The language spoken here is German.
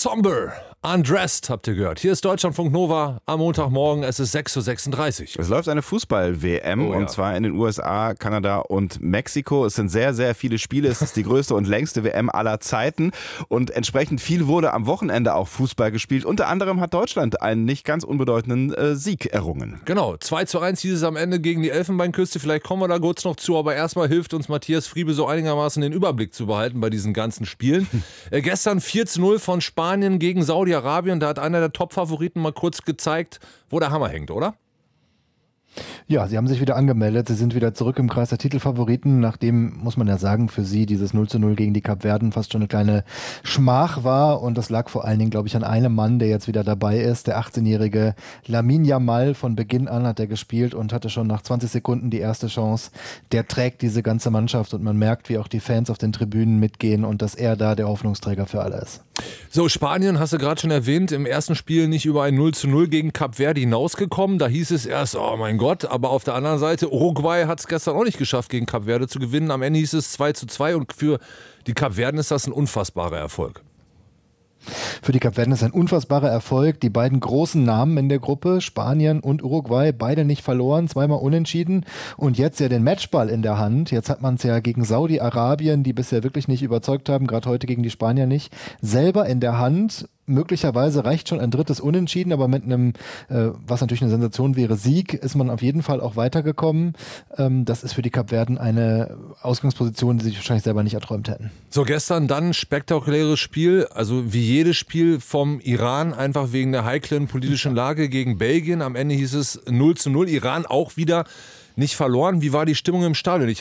Somber, Undressed, habt ihr gehört. Hier ist Deutschlandfunk Nova am Montagmorgen, es ist 6.36 Uhr. Es läuft eine Fußball-WM und zwar in den USA, Kanada und Mexiko. Es sind sehr, sehr viele Spiele. Es ist die größte und längste WM aller Zeiten und entsprechend viel wurde am Wochenende auch Fußball gespielt. Unter anderem hat Deutschland einen nicht ganz unbedeutenden Sieg errungen. Genau, 2:1 hieß es am Ende gegen die Elfenbeinküste. Vielleicht kommen wir da kurz noch zu, aber erstmal hilft uns Matthias Friebe so einigermaßen den Überblick zu behalten bei diesen ganzen Spielen. Gestern 4:0 von Spanien gegen Saudi-Arabien. Da hat einer der Top-Favoriten mal kurz gezeigt, wo der Hammer hängt, oder? Ja, sie haben sich wieder angemeldet. Sie sind wieder zurück im Kreis der Titelfavoriten, nachdem, muss man ja sagen, für sie dieses 0:0 gegen die Kapverden fast schon eine kleine Schmach war. Und das lag vor allen Dingen, glaube ich, an einem Mann, der jetzt wieder dabei ist. Der 18-jährige Lamine Yamal. Von Beginn an hat er gespielt und hatte schon nach 20 Sekunden die erste Chance. Der trägt diese ganze Mannschaft und man merkt, wie auch die Fans auf den Tribünen mitgehen und dass er da der Hoffnungsträger für alle ist. So, Spanien, hast du gerade schon erwähnt, im ersten Spiel nicht über ein 0:0 gegen Kap Verde hinausgekommen. Da hieß es erst, oh mein Gott, aber auf der anderen Seite, Uruguay hat es gestern auch nicht geschafft, gegen Kap Verde zu gewinnen. Am Ende hieß es 2:2 und für die Kapverden ist das ein unfassbarer Erfolg. Für die Kapverden ist ein unfassbarer Erfolg. Die beiden großen Namen in der Gruppe, Spanien und Uruguay, beide nicht verloren, zweimal unentschieden und jetzt ja den Matchball in der Hand. Jetzt hat man es ja gegen Saudi-Arabien, die bisher wirklich nicht überzeugt haben, gerade heute gegen die Spanier nicht, selber in der Hand. Möglicherweise reicht schon ein drittes Unentschieden, aber mit einem, was natürlich eine Sensation wäre, Sieg, ist man auf jeden Fall auch weitergekommen. Das ist für die Kapverden eine Ausgangsposition, die sie sich wahrscheinlich selber nicht erträumt hätten. So, gestern dann ein spektakuläres Spiel, also wie jedes Spiel vom Iran, einfach wegen der heiklen politischen Lage gegen Belgien. Am Ende hieß es 0:0, Iran auch wieder nicht verloren. Wie war die Stimmung im Stadion?